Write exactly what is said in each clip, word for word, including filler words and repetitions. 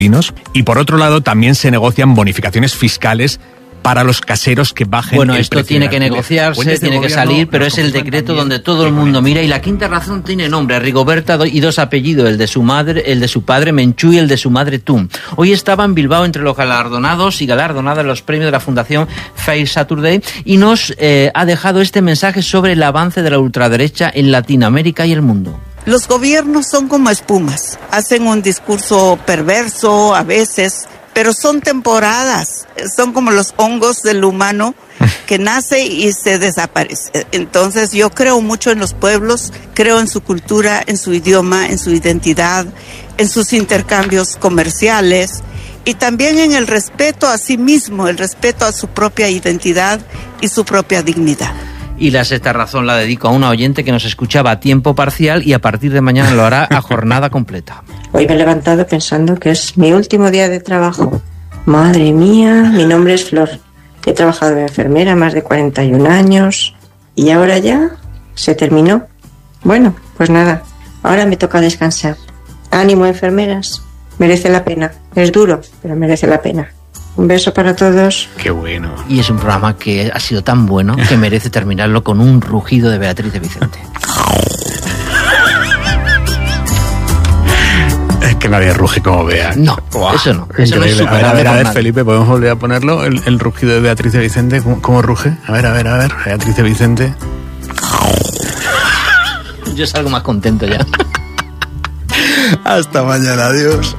y por otro lado también se negocian bonificaciones fiscales para los caseros que bajen bueno, el esto precio tiene de que negociarse, Fuentes tiene que salir, pero es el decreto donde todo el mundo mira. Y la quinta razón tiene nombre, Rigoberta, y dos apellidos, el de su madre, el de su padre Menchú y el de su madre Tum. Hoy estaba en Bilbao entre los galardonados y galardonadas en los premios de la Fundación Fair Saturday y nos eh, ha dejado este mensaje sobre el avance de la ultraderecha en Latinoamérica y el mundo. Los gobiernos son como espumas, hacen un discurso perverso a veces, pero son temporadas, son como los hongos del humano que nace y se desaparece. Entonces yo creo mucho en los pueblos, creo en su cultura, en su idioma, en su identidad, en sus intercambios comerciales y también en el respeto a sí mismo, el respeto a su propia identidad y su propia dignidad. Y la sexta razón la dedico a una oyente que nos escuchaba a tiempo parcial y a partir de mañana lo hará a jornada completa. Hoy me he levantado pensando que es mi último día de trabajo. Madre mía, mi nombre es Flor. He trabajado de enfermera más de cuarenta y un años y ahora ya se terminó. Bueno, pues nada, ahora me toca descansar. Ánimo, enfermeras, merece la pena. Es duro, pero merece la pena. Un beso para todos. Qué bueno. Y es un programa que ha sido tan bueno que merece terminarlo con un rugido de Beatriz de Vicente. Es que nadie ruge como Bea. No, wow, eso no. Eso no es a ver, a ver, a ver, Felipe, ¿podemos volver a ponerlo? El, el rugido de Beatriz de Vicente, ¿cómo, ¿cómo ruge? A ver, a ver, a ver, Beatriz de Vicente. Yo salgo más contento ya. Hasta mañana, adiós.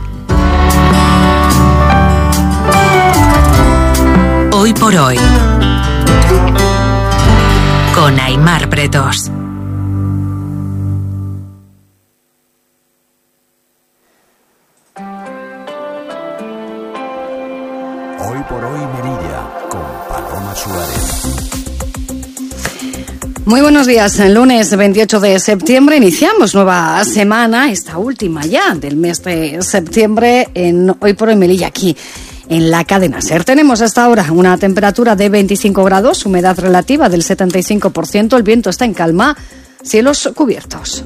Hoy por hoy, con Aimar Bretos. Hoy por hoy Melilla, con Paloma Suárez. Muy buenos días, el lunes veintiocho de septiembre iniciamos nueva semana, esta última ya del mes de septiembre en Hoy por hoy Melilla, aquí en la cadena SER. Tenemos hasta ahora una temperatura de veinticinco grados, humedad relativa del setenta y cinco por ciento, el viento está en calma, cielos cubiertos.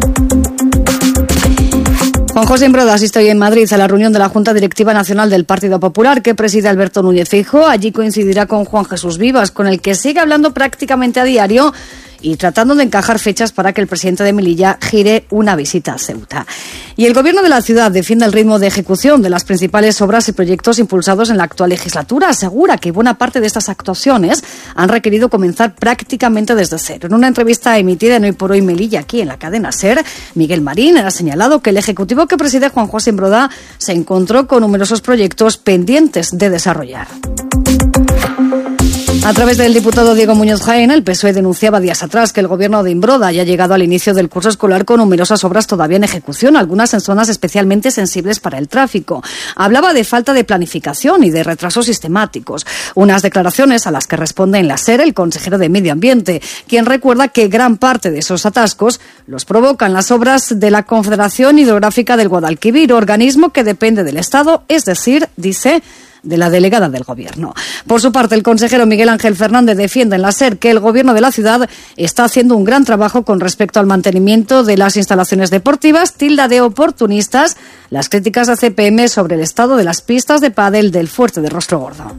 Juan José Imbroda asiste hoy en Madrid a la reunión de la Junta Directiva Nacional del Partido Popular que preside Alberto Núñez Feijóo. Allí coincidirá con Juan Jesús Vivas, con el que sigue hablando prácticamente a diario y tratando de encajar fechas para que el presidente de Melilla gire una visita a Ceuta. Y el Gobierno de la ciudad defiende el ritmo de ejecución de las principales obras y proyectos impulsados en la actual legislatura. Asegura que buena parte de estas actuaciones han requerido comenzar prácticamente desde cero. En una entrevista emitida en Hoy por Hoy Melilla, aquí en la cadena SER, Miguel Marín ha señalado que el ejecutivo que preside Juan José Imbroda se encontró con numerosos proyectos pendientes de desarrollar. A través del diputado Diego Muñoz Jaén, el P S O E denunciaba días atrás que el gobierno de Imbroda haya llegado al inicio del curso escolar con numerosas obras todavía en ejecución, algunas en zonas especialmente sensibles para el tráfico. Hablaba de falta de planificación y de retrasos sistemáticos. Unas declaraciones a las que responde en la SER el consejero de Medio Ambiente, quien recuerda que gran parte de esos atascos los provocan las obras de la Confederación Hidrográfica del Guadalquivir, organismo que depende del Estado, es decir, dice, de la delegada del Gobierno. Por su parte, el consejero Miguel Ángel Fernández defiende en la SER que el Gobierno de la ciudad está haciendo un gran trabajo con respecto al mantenimiento de las instalaciones deportivas, tilda de oportunistas las críticas a C P M sobre el estado de las pistas de pádel del Fuerte de Rostro Gordo.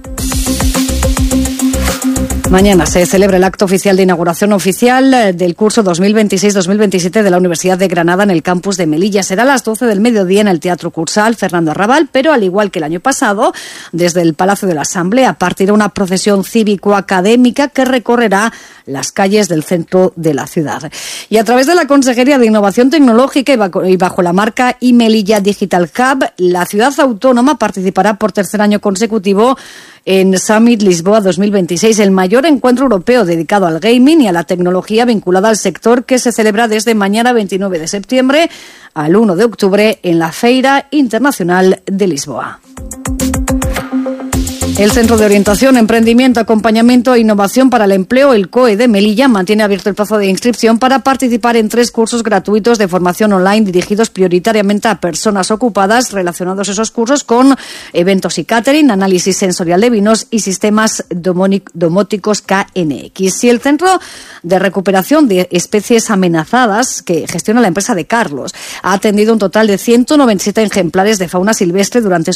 Mañana se celebra el acto oficial de inauguración oficial del curso dos mil veintiséis dos mil veintisiete de la Universidad de Granada en el campus de Melilla. Será a las doce del mediodía en el Teatro Cursal Fernando Arrabal, pero al igual que el año pasado, desde el Palacio de la Asamblea partirá una procesión cívico-académica que recorrerá las calles del centro de la ciudad. Y a través de la Consejería de Innovación Tecnológica y bajo la marca iMelilla Digital Hub, la ciudad autónoma participará por tercer año consecutivo en Summit Lisboa dos mil veintiséis, el mayor encuentro europeo dedicado al gaming y a la tecnología vinculada al sector, que se celebra desde mañana veintinueve de septiembre al uno de octubre en la Feira Internacional de Lisboa. El Centro de Orientación, Emprendimiento, Acompañamiento e Innovación para el Empleo, el C O E de Melilla, mantiene abierto el plazo de inscripción para participar en tres cursos gratuitos de formación online dirigidos prioritariamente a personas ocupadas, relacionados esos cursos con eventos y catering, análisis sensorial de vinos y sistemas domóticos K N X. Y el Centro de Recuperación de Especies Amenazadas, que gestiona la empresa de Carlos, ha atendido un total de ciento noventa y siete ejemplares de fauna silvestre durante